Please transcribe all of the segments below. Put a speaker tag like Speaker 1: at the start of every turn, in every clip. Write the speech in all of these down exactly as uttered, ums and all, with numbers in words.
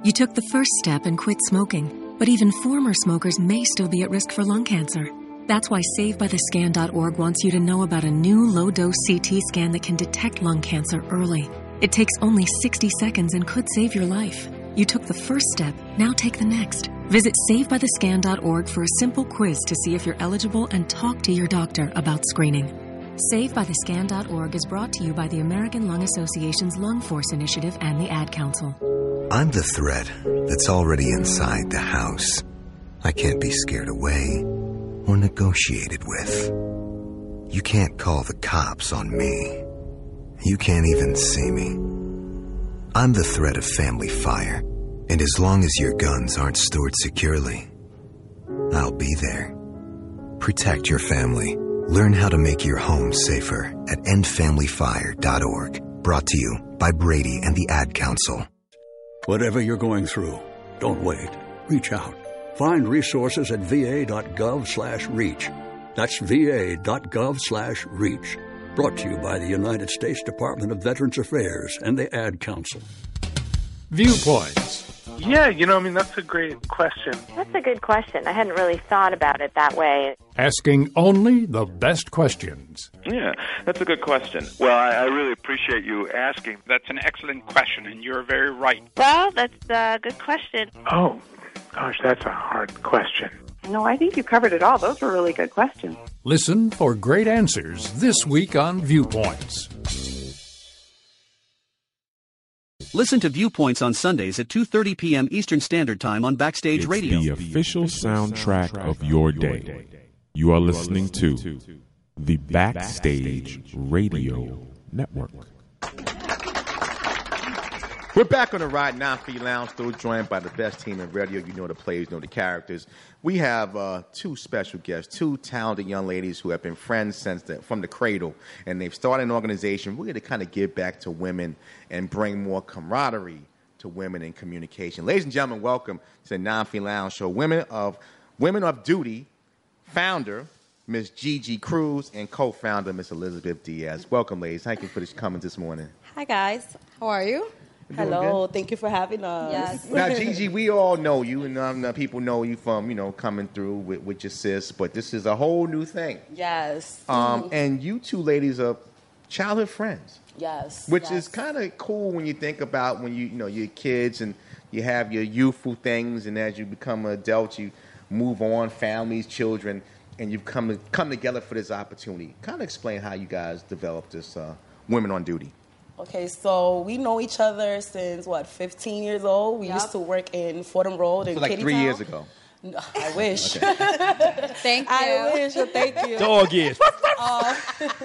Speaker 1: You took the first step and quit smoking, but even former smokers may still be at risk for lung cancer. That's why save by the scan dot org wants you to know about a new low-dose C T scan that can detect lung cancer early. It takes only sixty seconds and could save your life. You took the first step, now take the next. Visit save by the scan dot org for a simple quiz to see if you're eligible and talk to your doctor about screening. save by the scan dot org is brought to you by the American Lung Association's Lung Force Initiative and the Ad Council.
Speaker 2: I'm the threat that's already inside the house. I can't be scared away or negotiated with. You can't call the cops on me. You can't even see me. I'm the threat of family fire, and as long as your guns aren't stored securely, I'll be there. Protect your family. Learn how to make your home safer at end family fire dot org. Brought to you by Brady and the Ad Council.
Speaker 3: Whatever you're going through, don't wait. Reach out. Find resources at va.gov slash reach. That's va.gov slash reach. Brought to you by the United States Department of Veterans Affairs and the Ad Council.
Speaker 4: Viewpoints.
Speaker 5: Yeah, you know, I mean, that's a great question.
Speaker 6: That's a good question. I hadn't really thought about it that way.
Speaker 4: Asking only the best questions.
Speaker 7: Yeah, that's a good question. Well, I, I really appreciate you asking.
Speaker 8: That's an excellent question, and you're very right.
Speaker 6: Well, that's a good question.
Speaker 5: Oh, gosh, that's a hard question.
Speaker 9: No, I think you covered it all. Those were really good questions.
Speaker 4: Listen for great answers this week on Viewpoints.
Speaker 10: Listen to Viewpoints on Sundays at two thirty p.m. Eastern Standard Time on Backstage
Speaker 11: it's
Speaker 10: Radio.
Speaker 11: The official soundtrack of your day. You are listening to the Backstage Radio Network.
Speaker 12: We're back on the Ride nine Feet Lounge, still joined by the best team in radio. You know the players, you know the characters. We have uh, two special guests, two talented young ladies who have been friends since the, from the cradle, and they've started an organization really to kind of give back to women and bring more camaraderie to women in communication. Ladies and gentlemen, welcome to the nine Feet Lounge show. Women of Women of Duty founder, Miss Gigi Cruz, and co-founder, Miss Elizabeth Diaz. Welcome, ladies. Thank you for this coming this morning.
Speaker 13: Hi, guys. How are you?
Speaker 14: Hello, thank you for having us.
Speaker 13: Yes.
Speaker 12: Now, Gigi, we all know you, and um, people know you from, you know, coming through with, with your sis, but this is a whole new thing.
Speaker 14: Yes.
Speaker 12: Um, and you two ladies are childhood friends.
Speaker 14: Yes.
Speaker 12: Which
Speaker 14: yes.
Speaker 12: is kind of cool when you think about when you, you know, you're kids and you have your youthful things, and as you become an adult, you move on, families, children, and you've come to come together for this opportunity. Kind of explain how you guys developed this uh, Women on Duty.
Speaker 14: Okay, so we know each other since, what, fifteen years old? We yep. used to work in Fordham Road in
Speaker 12: so like
Speaker 14: Kitty
Speaker 12: three
Speaker 14: Town.
Speaker 12: years ago.
Speaker 14: No, I wish.
Speaker 13: Thank you.
Speaker 14: I wish. Thank you.
Speaker 15: Dog is.
Speaker 14: Uh,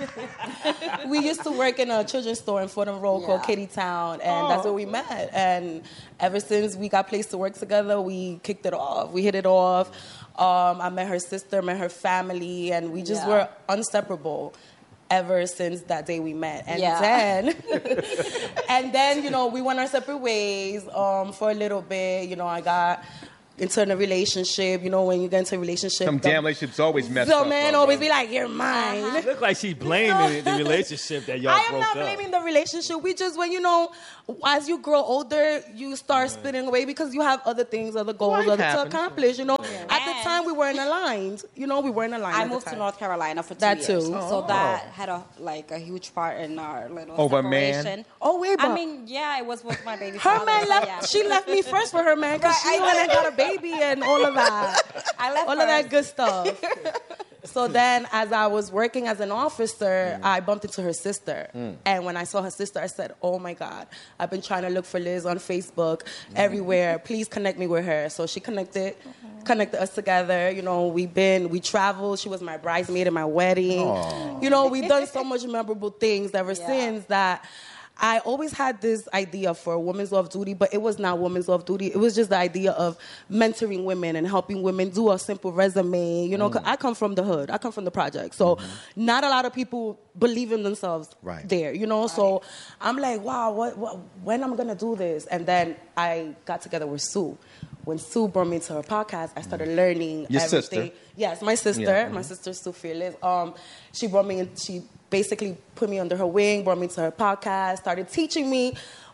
Speaker 14: we used to work in a children's store in Fordham Road yeah. called Kitty Town, and oh. that's where we met. And ever since we got placed to work together, we kicked it off. We hit it off. Um, I met her sister, met her family, and we just yeah. were inseparable ever since that day we met. And
Speaker 13: yeah.
Speaker 14: then, and then, you know, we went our separate ways um, for a little bit. You know, I got into a relationship. You know, when you get into a relationship,
Speaker 12: some damn relationships always mess
Speaker 14: so
Speaker 12: up.
Speaker 14: So man
Speaker 12: bro,
Speaker 14: always
Speaker 12: bro.
Speaker 14: be like, "You're mine."
Speaker 15: It look like she's blaming you know? the relationship that y'all
Speaker 14: I am
Speaker 15: broke
Speaker 14: not
Speaker 15: up.
Speaker 14: blaming the relationship. We just, when you know, as you grow older, you start spinning away because you have other things, other goals,
Speaker 12: Life
Speaker 14: other
Speaker 12: happens.
Speaker 14: to accomplish. You know,
Speaker 13: Yeah.
Speaker 14: at the time we weren't aligned. You know, we weren't aligned.
Speaker 13: I
Speaker 14: at
Speaker 13: moved
Speaker 14: the
Speaker 13: to
Speaker 14: time.
Speaker 13: North Carolina for two
Speaker 14: That
Speaker 13: years.
Speaker 14: too.
Speaker 13: So
Speaker 12: Oh.
Speaker 13: that had a like a huge part in our little
Speaker 12: Over
Speaker 13: separation.
Speaker 12: man?
Speaker 14: Oh wait, but
Speaker 13: I mean, yeah, I was with my baby
Speaker 14: her
Speaker 13: father.
Speaker 14: man
Speaker 13: so
Speaker 14: left.
Speaker 13: yeah.
Speaker 14: She left me first for her man because
Speaker 13: Right,
Speaker 14: she
Speaker 13: I
Speaker 14: went
Speaker 13: know.
Speaker 14: and got a baby and all of that.
Speaker 13: I left
Speaker 14: all
Speaker 13: first.
Speaker 14: of that good stuff. So then, as I was working as an officer, mm. I bumped into her sister. Mm. And when I saw her sister, I said, "Oh my God, I've been trying to look for Liz on Facebook, mm. everywhere. Please connect me with her." So she connected, mm-hmm. connected us together. You know, we've been, we traveled. She was my bridesmaid at my wedding. Aww. You know, we've done so much memorable things ever yeah. since that. I always had this idea for Women's Love Duty, but it was not Women's Love Duty. It was just the idea of mentoring women and helping women do a simple resume. You know, mm. I come from the hood. I come from the project. So mm-hmm. not a lot of people believe in themselves
Speaker 12: right.
Speaker 14: there, you know.
Speaker 13: Right.
Speaker 14: So I'm like, wow, what, what, when am I going to do this? And then I got together with Sue. When Sue brought me to her podcast, I started learning
Speaker 12: Your
Speaker 14: everything.
Speaker 12: sister?
Speaker 14: Yes, my sister.
Speaker 12: Yeah.
Speaker 14: My sister, Sue Fearless. Um, she brought me in, she basically put me under her wing, brought me to her podcast, started teaching me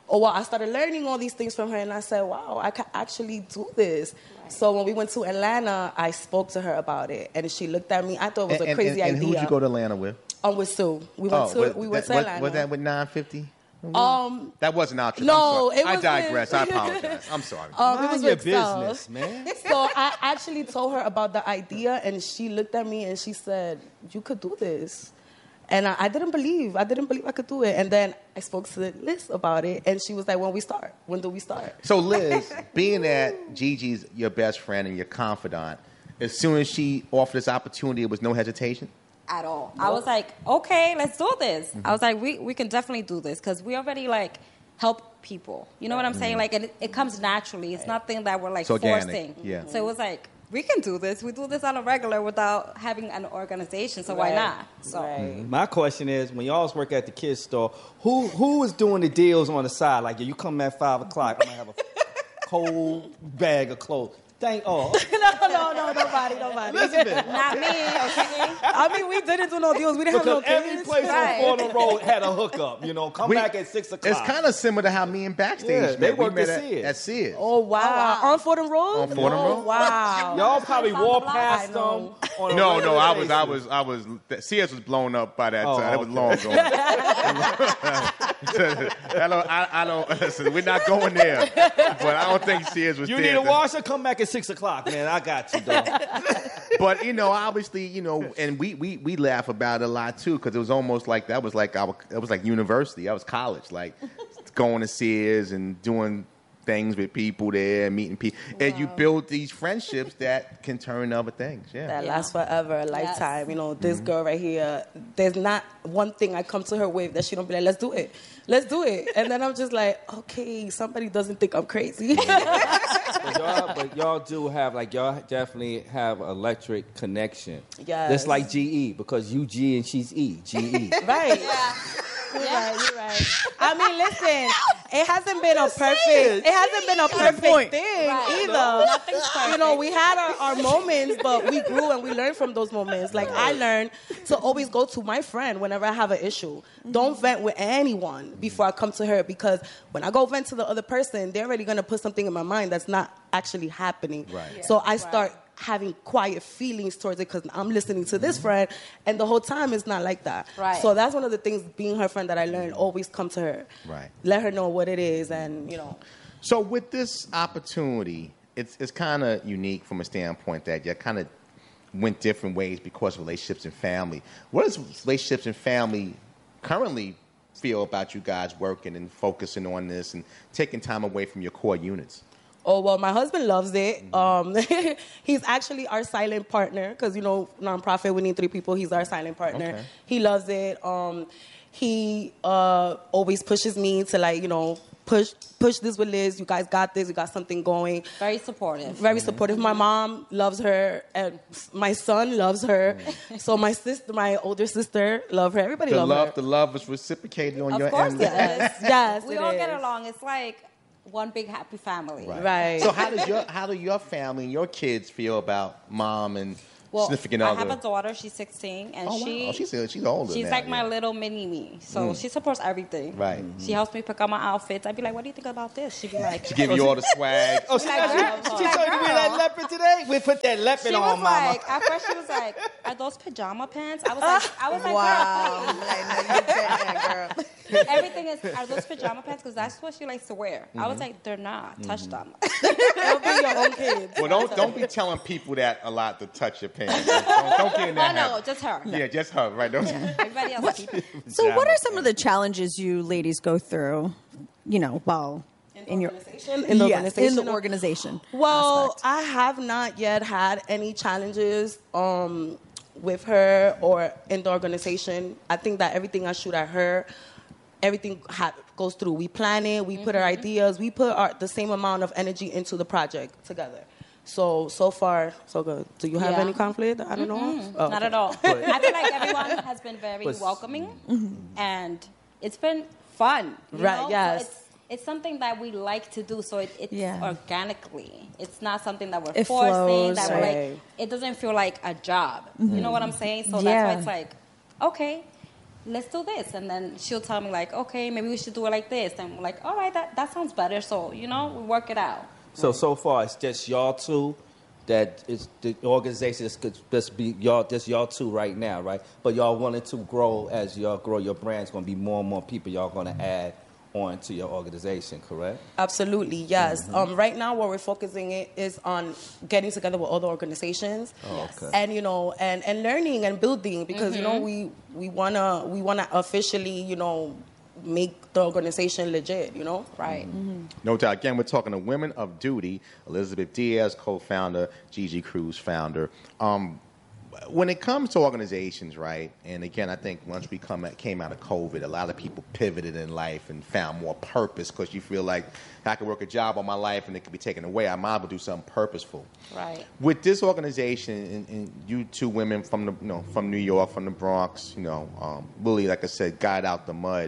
Speaker 14: oh, well, I started learning all these things from her, and I said, wow, I can actually do this. Right. So when we went to Atlanta, I spoke to her about it, and she looked at me. I thought it was
Speaker 12: and,
Speaker 14: a crazy
Speaker 12: and, and
Speaker 14: idea.
Speaker 12: And who did you go to Atlanta with?
Speaker 14: Um, with Sue. We went
Speaker 12: oh,
Speaker 14: to
Speaker 12: with,
Speaker 14: we went
Speaker 12: that,
Speaker 14: to Atlanta.
Speaker 12: Was that with nine fifty?
Speaker 14: Um,
Speaker 12: that wasn't our trip.
Speaker 14: No,
Speaker 12: I'm sorry.
Speaker 14: it was.
Speaker 12: I digress. With... I apologize. I'm sorry.
Speaker 14: Um, it was
Speaker 15: your
Speaker 14: with
Speaker 15: business,
Speaker 14: Sal.
Speaker 15: man.
Speaker 14: So I actually told her about the idea, and she looked at me and she said, "You could do this." And I, I didn't believe. I didn't believe I could do it. And then I spoke to Liz about it, and she was like, "When we start? When do we start?"
Speaker 12: So Liz, being that Gigi's your best friend and your confidant, as soon as she offered this opportunity, it was no hesitation?
Speaker 13: At all. I was like, okay, let's do this. Mm-hmm. I was like, we we can definitely do this because we already like help people. You know what I'm mm-hmm. saying? Like it, it comes naturally. It's nothing that we're like
Speaker 12: it's
Speaker 13: forcing.
Speaker 12: Yeah.
Speaker 13: So it was like, we can do this. We do this on a regular without having an organization. So
Speaker 14: right.
Speaker 13: why not? So
Speaker 15: right. My question is, when y'all work at the kids store, who who is doing the deals on the side? Like, you come at five o'clock, I'm gonna have a cold bag of clothes. Thank oh
Speaker 14: no no no nobody nobody
Speaker 15: Elizabeth.
Speaker 13: Not me. Okay.
Speaker 14: I mean, we didn't do no deals. We didn't
Speaker 15: because
Speaker 14: have no
Speaker 15: every
Speaker 14: kids.
Speaker 15: place
Speaker 14: right.
Speaker 15: on Fordham Road had a hookup. You know, come
Speaker 12: we,
Speaker 15: back at six o'clock.
Speaker 12: It's kind of similar to how me and Backstage
Speaker 15: yeah,
Speaker 12: met.
Speaker 15: they
Speaker 12: we
Speaker 15: worked
Speaker 12: met
Speaker 15: at
Speaker 12: at
Speaker 15: Sears.
Speaker 12: At Sears.
Speaker 14: Oh wow. oh wow! On Fordham Road.
Speaker 12: On Fordham
Speaker 14: oh,
Speaker 12: Road.
Speaker 14: Wow.
Speaker 15: Y'all probably walked past them. On a
Speaker 12: no, no, I was,
Speaker 15: basis.
Speaker 12: I was, I was. Sears was blown up by that
Speaker 15: oh,
Speaker 12: time. It
Speaker 15: okay.
Speaker 12: was long gone. I don't, I, I don't. Listen, we're not going there. But I don't think Sears was
Speaker 15: you
Speaker 12: there.
Speaker 15: You need a washer? Come back at six o'clock, man. I got you, dog.
Speaker 12: But you know, obviously, you know, and we we, we laugh about it a lot too, because it was almost like that was like our, it was like university. That was college, like going to Sears and doing things with people there, meeting people, wow. and you build these friendships that can turn other things. Yeah,
Speaker 14: that
Speaker 13: yeah.
Speaker 14: lasts forever, a lifetime.
Speaker 13: Yes.
Speaker 14: You know, this
Speaker 12: mm-hmm. girl
Speaker 14: right here. There's not one thing I come to her with that she don't be like, "Let's do it, let's do it," and then I'm just like, "Okay, somebody doesn't think I'm crazy."
Speaker 15: but, y'all, but y'all do have like y'all definitely have electric connection.
Speaker 14: Yes,
Speaker 15: just like G E because you G and she's E. G E.
Speaker 14: Right. Yeah. You're yeah. right, you're right. I mean, listen, it hasn't been a perfect, it hasn't been a perfect thing right. either.
Speaker 13: No, nothing's perfect.
Speaker 14: You know, we had our, our moments, but we grew and we learned from those moments. Like, I learned to always go to my friend whenever I have an issue. Mm-hmm. Don't vent with anyone before I come to her, because when I go vent to the other person, they're already going to put something in my mind that's not actually happening.
Speaker 12: Right. Yeah.
Speaker 14: So I start right. having quiet feelings towards it because I'm listening to this friend, and the whole time it's not like that.
Speaker 13: Right.
Speaker 14: So that's one of the things, being her friend, that I learned. Always come to her.
Speaker 12: Right.
Speaker 14: Let her know what it is, and, you know.
Speaker 12: So with this opportunity, it's it's kind of unique from a standpoint that you kind of went different ways because of relationships and family. What does relationships and family currently feel about you guys working and focusing on this and taking time away from your core units?
Speaker 14: Oh, well, my husband loves it. Um, he's actually our silent partner because, you know, nonprofit, we need three people. He's our silent partner.
Speaker 12: Okay.
Speaker 14: He loves it. Um, he uh, always pushes me to, like, you know, push push this with Liz. You guys got this. You got something going.
Speaker 13: Very supportive.
Speaker 14: Very mm-hmm. supportive. My mom loves her, and my son loves her. Mm-hmm. So my sister, my older sister, love her. Everybody
Speaker 12: the
Speaker 14: love
Speaker 12: love,
Speaker 14: her.
Speaker 12: The love is reciprocated on
Speaker 13: of
Speaker 12: your
Speaker 13: course
Speaker 12: end.
Speaker 14: Yes, yes.
Speaker 13: We all is. Get along. It's like one big happy family.
Speaker 12: Right.
Speaker 14: right.
Speaker 12: So how does your how do your family and your kids feel about mom and
Speaker 13: well,
Speaker 12: significant
Speaker 13: I
Speaker 12: other?
Speaker 13: have a daughter. She's sixteen, and
Speaker 12: oh,
Speaker 13: she
Speaker 12: wow. oh, she's she's older.
Speaker 13: She's
Speaker 12: now,
Speaker 13: like
Speaker 12: yeah.
Speaker 13: my little mini me. So mm. she supports everything.
Speaker 12: Right. Mm-hmm.
Speaker 13: She helps me pick out my outfits. I'd be like, "What do you think about this?" She'd be like,
Speaker 12: "She give you all the swag."
Speaker 15: Oh, she
Speaker 13: like,
Speaker 15: got you. She told you wear that leopard today. We put that leopard
Speaker 13: she
Speaker 15: on,
Speaker 13: was
Speaker 15: mama.
Speaker 13: Like, at first she was like, "Are those pajama pants?" I was like, "I was like,
Speaker 14: wow.
Speaker 13: girl, like, no, you can't, girl." Everything is, are those pajama pants? Because that's what she likes to wear. Mm-hmm. I was like, they're not. Mm-hmm. Touch them.
Speaker 14: It'll be your own kids.
Speaker 12: Well, don't don't be telling people that a lot to touch your pants. Don't, don't get in that.
Speaker 13: Oh, no,
Speaker 12: habit.
Speaker 13: just her.
Speaker 12: Yeah, just her. Right. Don't
Speaker 13: yeah. Everybody else. Keep it.
Speaker 16: So, what are some of the challenges you ladies go through? You know, while
Speaker 14: in,
Speaker 16: in your
Speaker 14: in the
Speaker 16: yes,
Speaker 14: organization.
Speaker 16: in the organization.
Speaker 14: Well,
Speaker 16: aspect.
Speaker 14: I have not yet had any challenges um, with her or in the organization. I think that everything I shoot at her, everything ha- goes through. We plan it. We mm-hmm. put our ideas. We put our, the same amount of energy into the project together. So, so far, so good. Do you have
Speaker 13: yeah.
Speaker 14: any conflict? I don't
Speaker 13: mm-hmm.
Speaker 14: know. Oh,
Speaker 13: Not
Speaker 14: okay.
Speaker 13: at all. I feel like everyone has been very
Speaker 15: but,
Speaker 13: welcoming,
Speaker 14: mm-hmm.
Speaker 13: and it's been fun. You
Speaker 14: right,
Speaker 13: know?
Speaker 14: yes.
Speaker 13: So it's, it's something that we like to do, so it, it's
Speaker 16: yeah.
Speaker 13: organically. It's not something that we're
Speaker 16: it
Speaker 13: forcing.
Speaker 16: Flows,
Speaker 13: that
Speaker 14: right.
Speaker 13: we're like, it doesn't feel like a job. Mm-hmm. You know what I'm saying? So
Speaker 16: yeah.
Speaker 13: that's why it's like, okay, let's do this. And then she'll tell me, like, okay, maybe we should do it like this. And we're like, all right, that, that sounds better. So, you know, we work it out.
Speaker 15: So, so far, it's just y'all two that is the organization is could just be y'all, just y'all two right now, right? But y'all wanted to grow as y'all grow your brand. It's going to be more and more people y'all going to add on to your organization, correct?
Speaker 14: Absolutely, yes.
Speaker 15: Mm-hmm.
Speaker 14: Um, right now, what we're focusing it is on getting together with other organizations,
Speaker 15: Oh, okay.
Speaker 14: and you know, and, and learning and building because you know
Speaker 13: Mhm.
Speaker 14: we we wanna we wanna officially you know make the organization legit, you know, right?
Speaker 12: No doubt. Again, we're talking to Women of Duty, Elizabeth Diaz, co-founder, Gigi Cruz, founder. Um, when it comes to organizations, right, and again, I think once we come at, came out of COVID, a lot of people pivoted in life and found more purpose because you feel like I could work a job all my life and it could be taken away. I might as well do something purposeful.
Speaker 13: Right.
Speaker 12: With this organization, and, and you two women from the, you know, from New York, from the Bronx, you know, um, really, like I said, got out the mud.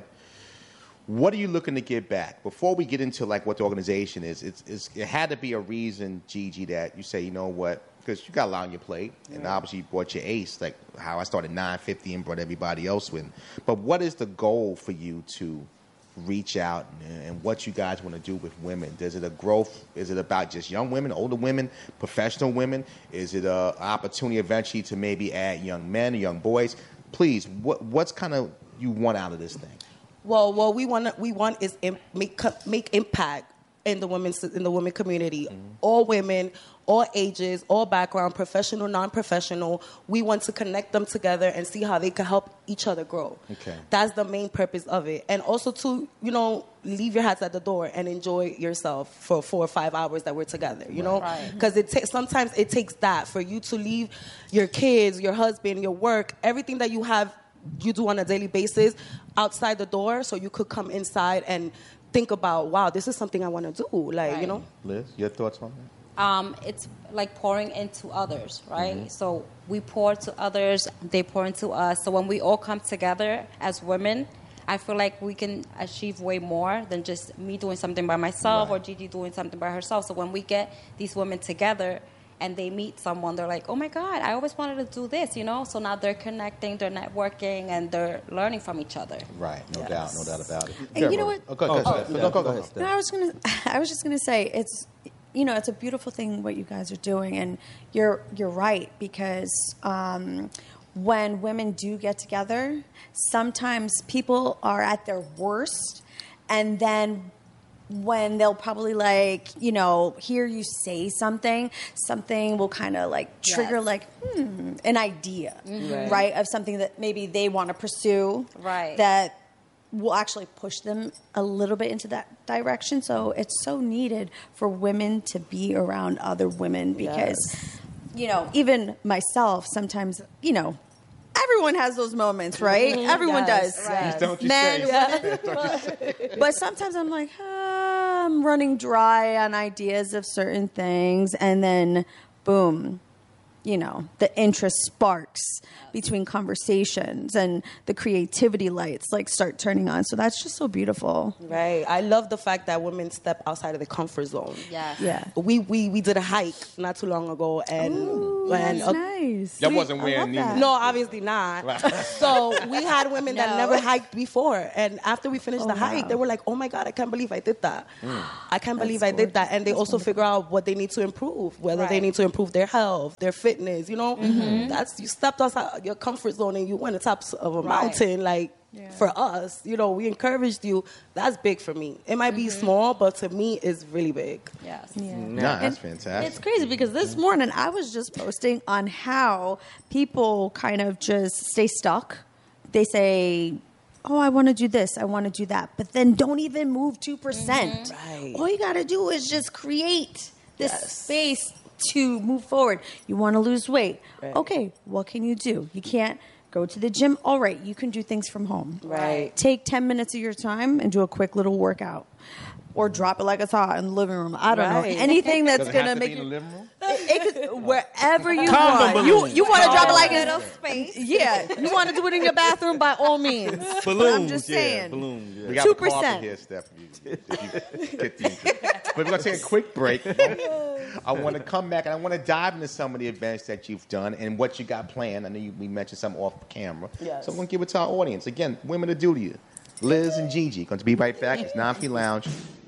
Speaker 12: What are you looking to get back? Before we get into like what the organization is, it's, it's, it had to be a reason, Gigi, that you say, you know what, because you got a lot on your plate, and
Speaker 14: Yeah.
Speaker 12: obviously you brought your ace, like how I started nine fifty and brought everybody else with. But what is the goal for you to reach out and, and what you guys want to do with women? Is it a growth? Is it about just young women, older women, professional women? Is it an opportunity eventually to maybe add young men or young boys? Please, what what's kind of you want out of this thing?
Speaker 14: Well, what we want we want is im- make co- make impact in the women's in the women community. All women, all ages, all background, professional, non-professional. We want to connect them together and see how they can help each other grow.
Speaker 12: Okay.
Speaker 14: That's the main purpose of it. And also to, you know, leave your hats at the door and enjoy yourself for four or five hours that we're together, you know?
Speaker 13: Right.
Speaker 14: Because it takes sometimes it takes that for you to leave your kids, your husband, your work, everything that you have you do on a daily basis outside the door so you could come inside and think about, wow, this is something I want to do. Like,
Speaker 13: Right.
Speaker 14: you know?
Speaker 12: Liz, your thoughts on that?
Speaker 13: Um, it's like pouring into others, right?
Speaker 12: Mhm.
Speaker 13: So we pour to others, they pour into us. So when we all come together as women, I feel like we can achieve way more than just me doing something by myself or Gigi doing something by herself. So when we get these women together and they meet someone, they're like, oh my God, I always wanted to do this, you know? So now they're connecting, they're networking, and they're learning from each other.
Speaker 12: Right, no doubt, no doubt about it.
Speaker 16: And you know what?
Speaker 12: Oh, go, go,
Speaker 15: Oh,
Speaker 12: Steph.
Speaker 15: yeah,
Speaker 12: go, go,
Speaker 15: go
Speaker 12: go,
Speaker 15: ahead,
Speaker 12: go.
Speaker 15: Steph.
Speaker 16: No, I was gonna. I was just gonna say it's, you know, it's a beautiful thing what you guys are doing, and you're you're right because um, when women do get together, sometimes people are at their worst, and then when they'll probably like, you know, hear you say something, something will kind of like trigger
Speaker 13: Yes.
Speaker 16: like hmm, an idea,
Speaker 13: Mhm.
Speaker 16: right, of something that maybe they want to pursue,
Speaker 13: Right.
Speaker 16: that will actually push them a little bit into that direction. So it's so needed for women to be around other women because, you know, even myself, sometimes, you know, everyone has those moments, right?
Speaker 14: Mhm.
Speaker 16: Everyone
Speaker 14: Yes,
Speaker 16: does.
Speaker 14: yes.
Speaker 12: Don't you
Speaker 16: Men,
Speaker 12: say.
Speaker 16: women. But sometimes I'm like, ah, I'm running dry on ideas of certain things. And then, boom, you know, the interest sparks between conversations and the creativity lights like start turning on. So that's just so beautiful.
Speaker 14: Right. I love the fact that women step outside of the comfort zone.
Speaker 13: Yeah.
Speaker 16: Yeah.
Speaker 14: We we we did a hike not too long ago, and
Speaker 16: Ooh,
Speaker 14: and
Speaker 16: that's nice.
Speaker 12: That wasn't
Speaker 16: I
Speaker 12: wearing
Speaker 16: love that.
Speaker 12: neither.
Speaker 14: no, obviously not. So we had women that
Speaker 16: No.
Speaker 14: never hiked before, and after we finished
Speaker 16: Oh,
Speaker 14: the hike,
Speaker 16: wow.
Speaker 14: they were like, "Oh my God, I can't believe I did that!
Speaker 12: Mm.
Speaker 14: I can't believe
Speaker 16: That's
Speaker 14: I did that!" And they
Speaker 16: That's
Speaker 14: also figure out what they need to improve, whether they
Speaker 13: Right.
Speaker 14: need to improve their health, their fitness. You know,
Speaker 16: Mm-hmm.
Speaker 14: that's you stepped outside your comfort zone and you went to the top of a
Speaker 13: Right.
Speaker 14: mountain, like.
Speaker 16: Yeah.
Speaker 14: For us, you know, we encouraged you. That's big for me. It might
Speaker 16: Mm-hmm.
Speaker 14: be small, but to me, it's really big.
Speaker 13: Yes.
Speaker 16: Yeah.
Speaker 12: No, that's
Speaker 16: And
Speaker 12: fantastic.
Speaker 16: It's crazy because this morning I was just posting on how people kind of just stay stuck. They say, oh, I want to do this, I want to do that, but then don't even move two percent.
Speaker 14: Right.
Speaker 16: All you got to do is just create this
Speaker 14: Yes.
Speaker 16: space to move forward. You want to lose weight.
Speaker 14: Right.
Speaker 16: Okay, what can you do? You can't go to the gym. All right, you can do things from home.
Speaker 14: Right.
Speaker 16: Take ten minutes of your time and do a quick little workout. Or drop it like it's hot in the living room. I don't
Speaker 14: Right.
Speaker 16: know. Anything that's
Speaker 12: Does it
Speaker 16: going
Speaker 12: have
Speaker 16: to
Speaker 12: to
Speaker 16: make
Speaker 12: be in
Speaker 16: you...
Speaker 12: the living room?
Speaker 16: It could, wherever you
Speaker 11: Condom
Speaker 16: want. You
Speaker 11: balloons.
Speaker 16: you want to drop it like
Speaker 13: Little
Speaker 16: it's
Speaker 13: space.
Speaker 16: yeah. You want to do it in your bathroom by all means. But I'm just
Speaker 15: yeah,
Speaker 16: saying.
Speaker 15: balloons, yeah.
Speaker 12: We got
Speaker 16: two
Speaker 12: the carpet
Speaker 16: percent.
Speaker 12: here, Steph. If you, if you get the, but we're going to take a quick break. I want to come back and I want to dive into some of the events that you've done and what you got planned. I know you, we mentioned some off camera.
Speaker 14: Yes.
Speaker 12: So I'm going to give it to our audience. Again, women to do to you. Liz and Gigi going to be right back. It's nine P Lounge.